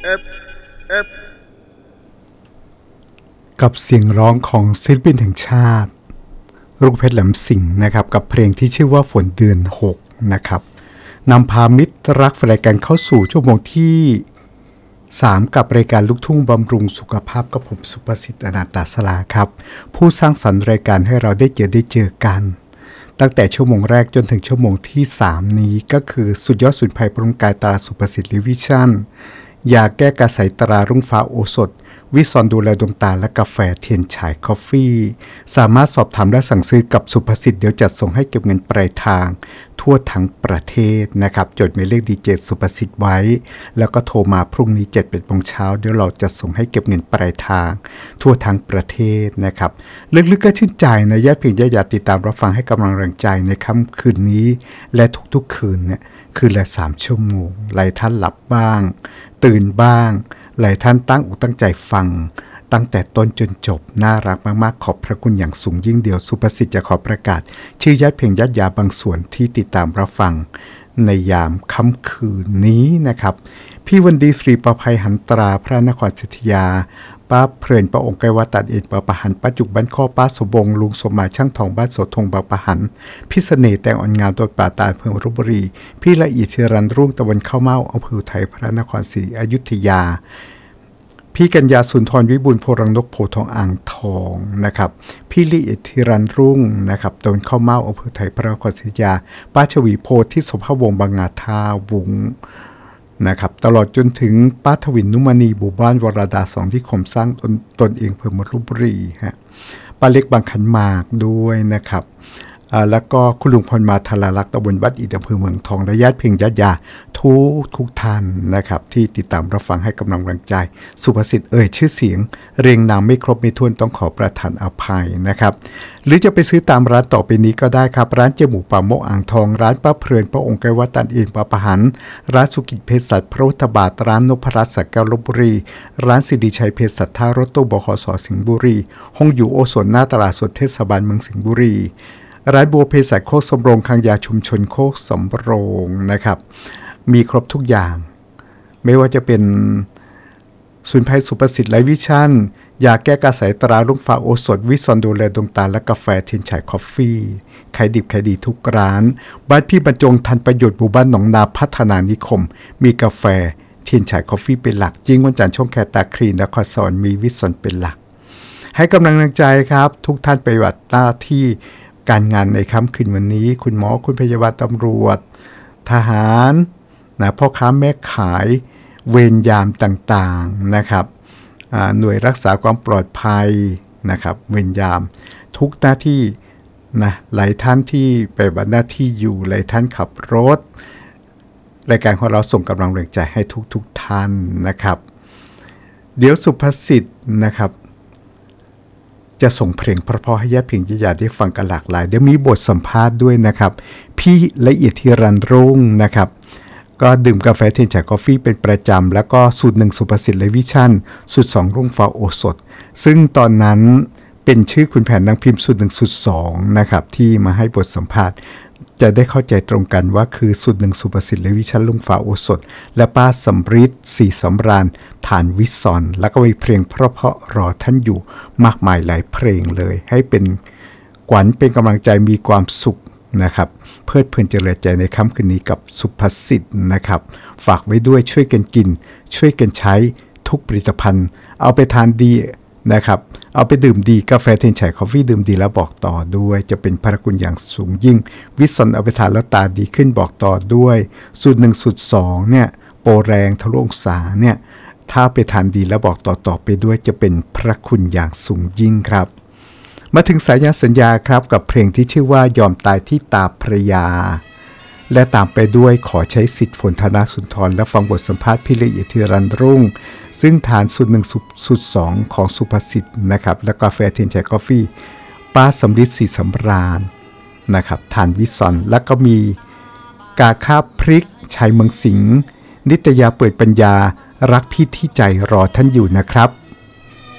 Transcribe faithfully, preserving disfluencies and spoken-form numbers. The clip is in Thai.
กับเสียงร้องของศิลปินแห่งชาติลูกเพชรแหลมสิงห์นะครับกับเพลงที่ชื่อว่าฝนเดือนหกนะครับนำพามิตรรักแฟนกันเข้าสู่ชั่วโมงที่สามกับรายการลูกทุ่งบำรุงสุขภาพกับผมสุประสิทธิ์อนันตสลาครับผู้สร้างสรรค์รายการให้เราได้เจอได้เจอกันตั้งแต่ชั่วโมงแรกจนถึงชั่วโมงที่สามนี้ก็คือสุดยอดสุนไพรบำรุงกายตราสุประสิทธิ์ลิวิชั่นยาแก้กระสายตรารุ่งฟ้าโอสถวิซอนดูแลดวงตาและกาแฟเทียนฉายคอฟฟี่สามารถสอบถามและสั่งซื้อกับสุภสิทธิ์เดี๋ยวจัดส่งให้เก็บเงินปลายทางทั่วทั้งประเทศนะครับจดหมายเลขดีเจสุภสิทธิ์ไว้แล้วก็โทรมาพรุ่งนี้เจ็ดเป็นโมงเช้าเดี๋ยวเราจะส่งให้เก็บเงินปลายทางทั่วทั้งประเทศนะครับลึกๆก็ชื่นใจนะญาติเพียงญาติญาติติดตามรับฟังให้กำลังแรงใจในค่ำคืนนี้และทุกๆคืนเนี่ยคืนละสามชั่วโมงหลายท่านหลับบ้างตื่นบ้างหลายท่านตั้งอกตั้งใจฟังตั้งแต่ต้นจนจบน่ารักมากๆขอบพระคุณอย่างสูงยิ่งเดียวสุภสิทธิ์จะขอประกาศชื่อญาติเพียงญาติยาบางส่วนที่ติดตามรับฟังในยามค่ำคืนนี้นะครับพี่วันดีศรีประภัยหันตราพระนครศรีอยุธยาป้าเพลินประองค์ไกรวัดตัดเอ็ดปะปะหันป้าจุกบ้านข้อป้าสมบงลุงสมหมายช่างทองบ้านโสธงบางปะหันพี่เสน่ห์แต่งอ่อนงามตัวป่าตาลเมืองลพบุรีพี่ละเอียดธีรันรุ่งตะวันเข้าเมาอำเภอไทยพระนครศรีอยุธยาพี่กัญญาสุนทรวิบูลย์โพรังนกโพทองอ่างทองนะครับพี่ละเอียดธีรันรุ่งนะครับตะวันเข้าเมาอำเภอไทยพระนครศรีอยุธยาป้าชวีโพธิสมภวงศ์บางนาทาวงนะครับตลอดจนถึงป้าทวินนุมณีบุบ้านวรดาสองที่คมสร้างตนตนเองเพื่อมลบุรีฮะป้าเล็กบางขันหมากด้วยนะครับแล้วก็คุณลุงพรมาธาราลักษ์ตำบลวัดอิฐอำเภอเมืองทองและญาติเพียงญาติยาทุกทุกท่านนะครับที่ติดตามรับฟังให้กำลังแรงใจสุภสิทธิ์เอ่ยชื่อเสียงเรียงนามไม่ครบไม่ถ้วนต้องขอประทานอภัยนะครับหรือจะไปซื้อตามร้านต่อไปนี้ก็ได้ครับร้านเจหมูป่าโมกอ่างทองร้านป้าเพลินพระองค์ไกรวัดตันเอ็นปะปะหันร้านสุกิจเภสัชพระพุทธบาทร้านนพรัตน์สักแก้วลพบุรีร้านสิริชัยเภสัชท่ารถตู้บขสสิงห์บุรีห้องอยู่โอสถหน้าตลาดสดเทศบาลเมืองสิงห์บุรีร้านบัวเภสัชโคกสำโรงคลังยาชุมชนโคกสำโรงนะครับมีครบทุกอย่างไม่ว่าจะเป็นศูนย์ไพรสุประสิทธิ์ไลฟ์วิชั่นยาแก้กระสายตรารุ่งฟ้าโอสถวิซอนดูแลดวงตาและกาแฟเทียนฉายคอฟฟี่ขายดิบขายดีทุกร้านบ้านพี่บรรจงทันประโยชน์หมู่บ้านหนองนาพัฒนานิคมมีกาแฟเทียนฉายคอฟฟี่เป็นหลักยิ่งวันจันทร์ช่องแคตาคลีนนครสวรรค์มีวิซอนเป็นหลักให้กำลังใจครับทุกท่านไปปฏิบัติหน้าที่การงานในค่ำคืนวันนี้คุณหมอคุณพยาบาลตำรวจทหารนะพ่อค้าแม่ขายเวรยามต่างๆนะครับหน่วยรักษาความปลอดภัยนะครับเวรยามทุกหน้าที่นะหลายท่านที่ไปปฏิบัติหน้าที่อยู่หลายท่านขับรถรายการของเราส่งกำลังแรงใจให้ทุกๆ ท, ท่านนะครับเดี๋ยวสุภสิทธิ์นะครับจะส่งเพลงเพราะๆให้ญาติเพียงญาติได้ฟังกันหลากหลายเดี๋ยวมีบทสัมภาษณ์ด้วยนะครับพี่ละเอียดธีรันรุ่งนะครับก็ดื่มกาแฟเทียนฉายกาแฟเป็นประจำแล้วก็สูตรหนึ่งสุภสิทธิ์ไลฟ์วิชั่นสูตรสองรุ่งฟ้าโอสถซึ่งตอนนั้นเป็นชื่อคุณแผนนางพิมพ์สูตรหนึ่งสูตรสองนะครับที่มาให้บทสัมภาษณ์จะได้เข้าใจตรงกันว่าคือสูตรหนึ่งสุภสิทธิ์ไลฟ์วิชั่นรุ่งฟ้าโอสถและป้าสำริดสีสำราญฐานวิศรแล้วก็มีเพลงเพราะๆรอท่านอยู่มากมายหลายเพลงเลยให้เป็นขวัญเป็นกำลังใจมีความสุขนะครับเพลิดเพลินเจริญใจในค่ำคืนนี้กับสุภสิทธิ์นะครับฝากไว้ด้วยช่วยกันกินช่วยกันใช้ทุกผลิตภัณฑ์เอาไปทานดีนะครับเอาไปดื่มดีกาแฟเทียนฉายคอฟฟี่ดื่มดีแล้วบอกต่อด้วยจะเป็นพระคุณอย่างสูงยิ่งวิสอนเอาไปทานแล้วตาดีขึ้นบอกต่อด้วยสูตรหนึ่งสูตรสองเนี่ยโปรแรงทะลุองศาเนี่ยถ้าไปทานดีแล้วบอกต่อต่อไปด้วยจะเป็นพระคุณอย่างสูงยิ่งครับมาถึงสายสัญญาครับกับเพลงที่ชื่อว่ายอมตายที่ตาพระยาและตามไปด้วยขอใช้สิทธิ์ฝนธนาสุนทรและฟังบทสัมภาษณ์พี่ละเอียดธีรันรุ่งซึ่งฐานสูตรหนึ่งสูตรสองของสุภสิทธิ์นะครับและกาแฟเทียนฉายกาแฟป้าสำริดสีสำราญนะครับฐานวิศรแล้วก็มีกาคาบพริกชัยเมืองสิงห์นิตยาเปิดปัญญารักพี่ที่ใจรอท่านอยู่นะครับ